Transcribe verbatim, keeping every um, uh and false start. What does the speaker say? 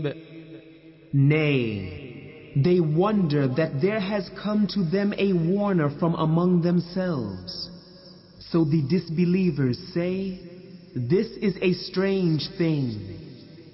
Nay, they wonder that there has come to them a warner from among themselves. So the disbelievers say, this is a strange thing.